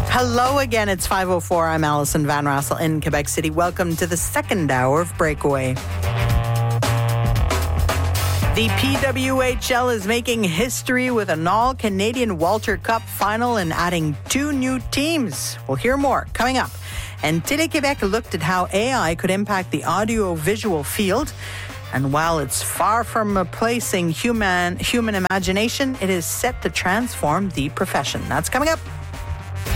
Hello again. It's 5:04. I'm Alison Van Rassel in Quebec City. Welcome to the second hour of Breakaway. The PWHL is making history with an all-Canadian Walter Cup final and adding 2 new teams. We'll hear more coming up. And Télé-Québec looked at how AI could impact the audio-visual field. And while it's far from replacing human imagination, it is set to transform the profession. That's coming up.